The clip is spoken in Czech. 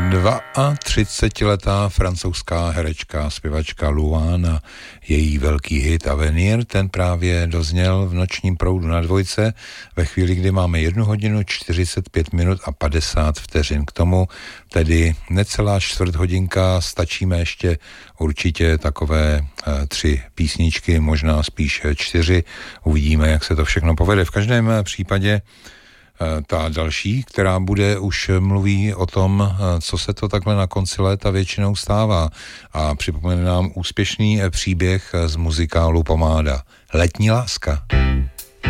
32letá francouzská herečka, zpěvačka Luana, její velký hit Avenir, ten právě dozněl v nočním proudu na Dvojce ve chvíli, kdy máme 1 hodinu 45 minut a 50 vteřin k tomu, tedy necelá čtvrthodinka, stačíme ještě určitě takové 3 písničky, možná spíš 4, uvidíme, jak se to všechno povede. V každém případě ta další, která bude, už mluví o tom, co se to takhle na konci léta většinou stává a připomene nám úspěšný příběh z muzikálu Pomáda. Letní láska.